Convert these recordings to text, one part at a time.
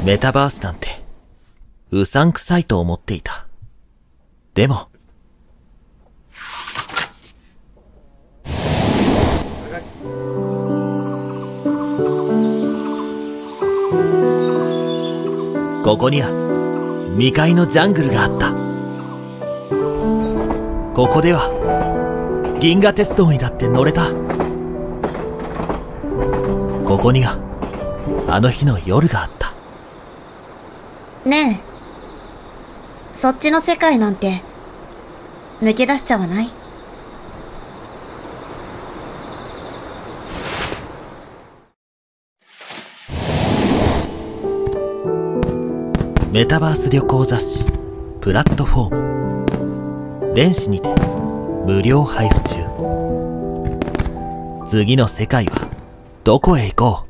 メタバースなんて、うさんくさいと思っていた。でも、ここには未開のジャングルがあった。ここでは銀河鉄道にだって乗れた。ここにはあの日の夜があった。 ねえ、そっちの世界なんて抜け出しちゃわない？ メタバース旅行雑誌プラットフォーム、電子にて無料配布中。次の世界はどこへ行こう。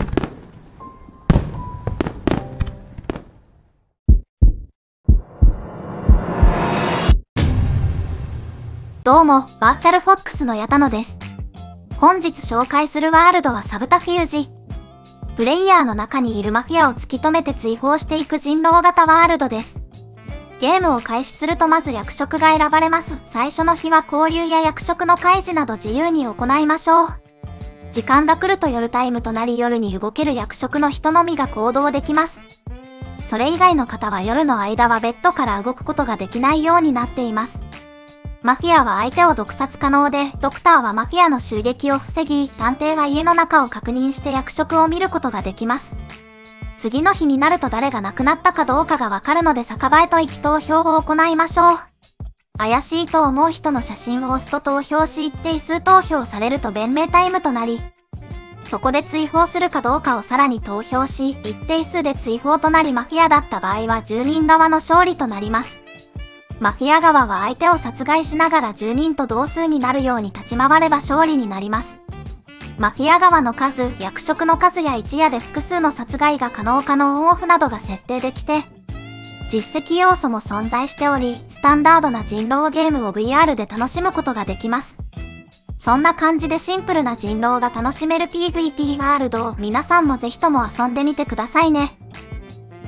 どうも、バーチャルフォックスの矢田野です。本日紹介するワールドはサブタフュージ。プレイヤーの中にいるマフィアを突き止めて追放していく人狼型ワールドです。ゲームを開始するとまず役職が選ばれます。最初の日は交流や役職の開示など自由に行いましょう。時間が来ると夜タイムとなり、夜に動ける役職の人のみが行動できます。それ以外の方は夜の間はベッドから動くことができないようになっています。マフィアは相手を毒殺可能で、ドクターはマフィアの襲撃を防ぎ、探偵は家の中を確認して役職を見ることができます。次の日になると誰が亡くなったかどうかがわかるので、酒場へと行き投票を行いましょう。怪しいと思う人の写真を押すと投票し、一定数投票されると弁明タイムとなり、そこで追放するかどうかをさらに投票し、一定数で追放となりマフィアだった場合は住人側の勝利となります。マフィア側は相手を殺害しながら住人と同数になるように立ち回れば勝利になります。マフィア側の数、役職の数や一夜で複数の殺害が可能かのオンオフなどが設定できて、実績要素も存在しており、スタンダードな人狼ゲームを VR で楽しむことができます。そんな感じでシンプルな人狼が楽しめる PVP ワールドを皆さんもぜひとも遊んでみてくださいね。